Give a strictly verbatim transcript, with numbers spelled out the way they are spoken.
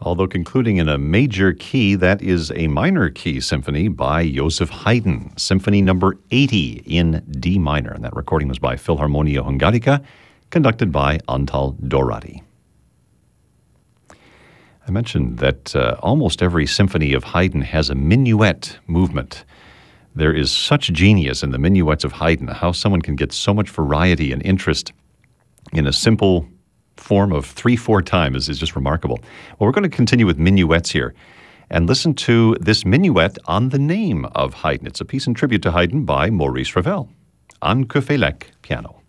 Although concluding in a major key, that is a minor key symphony by Joseph Haydn, Symphony number eighty in D minor. And that recording was by Philharmonia Hungarica, conducted by Antal Dorati. I mentioned that uh, almost every symphony of Haydn has a minuet movement. There is such genius in the minuets of Haydn, how someone can get so much variety and interest in a simple form of three, four times is just remarkable. Well, we're going to continue with minuets here and listen to this minuet on the name of Haydn. It's a piece in tribute to Haydn by Maurice Ravel on Koefelec piano.